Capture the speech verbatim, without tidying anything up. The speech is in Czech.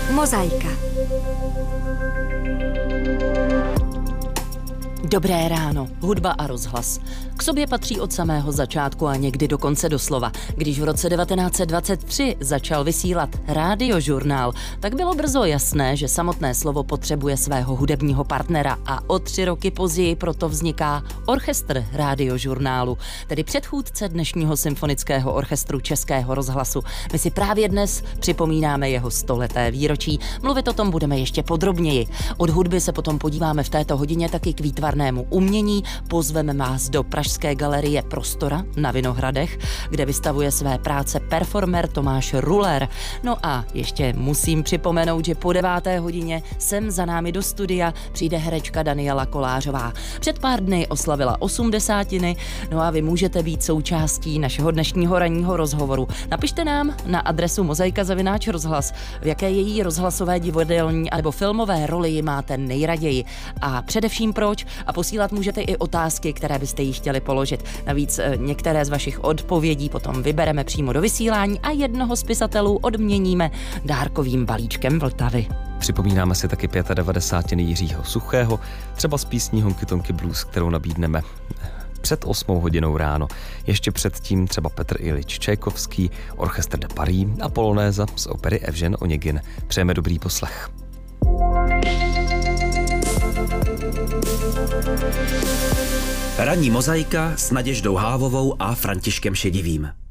Mozaika. Dobré ráno, hudba a rozhlas. K sobě patří od samého začátku a někdy dokonce doslova. Když v roce devatenáct set dvacet tři začal vysílat Radiožurnál, tak bylo brzo jasné, že samotné slovo potřebuje svého hudebního partnera a o tři roky později proto vzniká Orchestr Radiožurnálu, tedy předchůdce dnešního symfonického orchestru Českého rozhlasu. My si právě dnes připomínáme jeho stoleté výročí. Mluvit o tom budeme ještě podrobněji. Od hudby se potom podíváme v této hodině taky k výtvarnému umění. Pozveme vás do Pražské galerie Prostora na Vinohradech, kde vystavuje své práce performer Tomáš Ruller. No a ještě musím připomenout, že po deváté hodině sem za námi do studia přijde herečka Daniela Kolářová. Před pár dny oslavila osmdesátiny, no a vy můžete být součástí našeho dnešního ranního rozhovoru. Napište nám na adresu mozaika zavináč rozhlas, v jaké její rozhlasové, divadelní nebo filmové roli ji máte nejraději a především proč, a posílat můžete i otázky, které byste jí chtěli položit. Navíc některé z vašich odpovědí potom vybereme přímo do vysílání a jednoho z pisatelů odměníme dárkovým balíčkem Vltavy. Připomínáme si taky devadesátiny Jiřího Suchého, třeba z písní Honky Tonky Blues, kterou nabídneme před osmou hodinou ráno. Ještě předtím třeba Petr Ilič Čajkovský, Orchestr de Paris a Polonéza z opery Evžen Oněgin. Přejeme dobrý poslech. Ranní mozaika s Naděždou Hávovou a Františkem Šedivým.